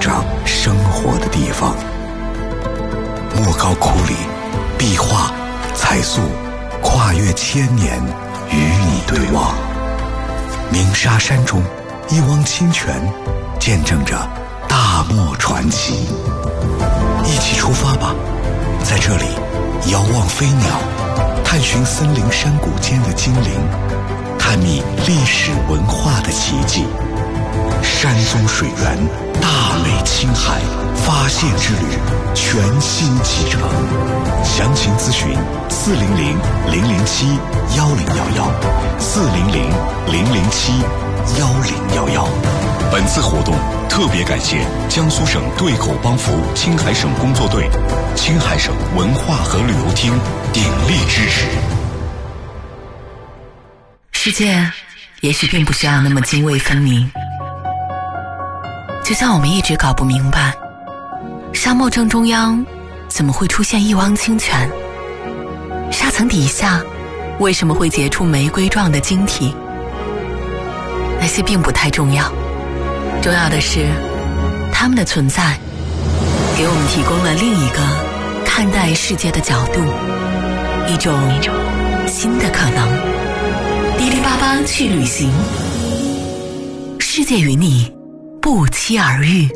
长生活的地方。莫高窟里，壁画、彩塑跨越千年，与你对望。鸣沙山中，一汪清泉，见证着大漠传奇。一起出发吧，在这里遥望飞鸟，探寻森林山谷间的精灵，探秘历史文化的奇迹。山中水源，大美青海，发现之旅全新启程。详情咨询400-007-1011，400-007-1011。本次活动特别感谢江苏省对口帮扶青海省工作队、青海省文化和旅游厅鼎力支持。 世界也许并不需要那么泾渭分明，就像我们一直搞不明白，沙漠正中央怎么会出现一汪清泉？沙层底下为什么会结出玫瑰状的晶体？那些并不太重要，重要的是它们的存在给我们提供了另一个看待世界的角度，一种新的可能。滴滴巴巴去旅行，世界与你不期而遇。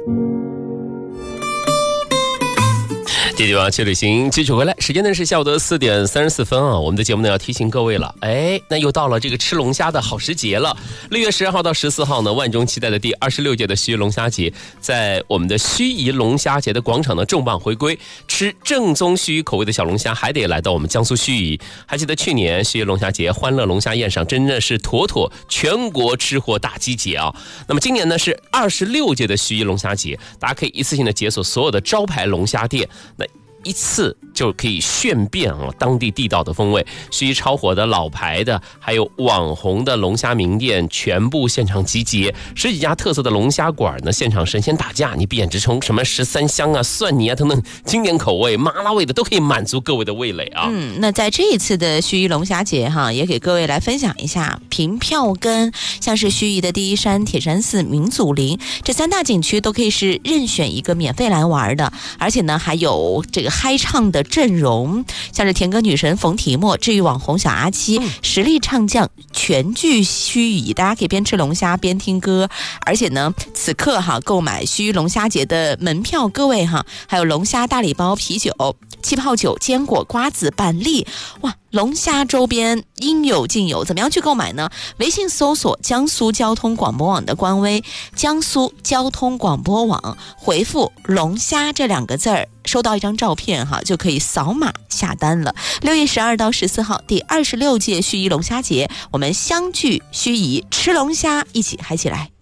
这地方去旅行，继续回来，时间呢是下午的4点34分啊。我们的节目呢要提醒各位了，那又到了这个吃龙虾的好时节了。6月12号到14号呢，万众期待的第26届的盱眙龙虾节，在我们的盱眙龙虾节的广场呢重磅回归，吃正宗盱眙口味的小龙虾，还得来到我们江苏盱眙。还记得去年盱眙龙虾节欢乐龙虾宴上，真的是妥妥全国吃货大集结啊。那么今年呢是26届的盱眙龙虾节，大家可以一次性的解锁所有的招牌龙虾店，那一次就可以炫遍当地地道的风味。盱眙超火的老牌的还有网红的龙虾名店全部现场集结，10几家特色的龙虾馆呢现场神仙打架，你闭眼直冲什么13香啊、蒜泥啊等等经典口味、麻辣味的都可以满足各位的味蕾啊。 那在这一次的盱眙龙虾节也给各位来分享一下凭票根，像是盱眙的第一山、铁山寺、明祖陵这3大景区都可以是任选一个免费来玩的，而且呢还有这个嗨唱的阵容，像是甜歌女神冯提莫、治愈网红小阿七、实力唱将全剧盱眙，大家可以边吃龙虾边听歌。而且呢此刻购买盱眙龙虾节的门票，各位还有龙虾大礼包、啤酒、气泡酒、坚果、瓜子、板栗，哇，龙虾周边应有尽有。怎么样去购买呢？微信搜索江苏交通广播网的官微江苏交通广播网，回复龙虾这2个字儿，收到一张照片就可以扫码下单了。6月12到14号第26届盱眙龙虾节，我们相聚盱眙吃龙虾，一起嗨起来。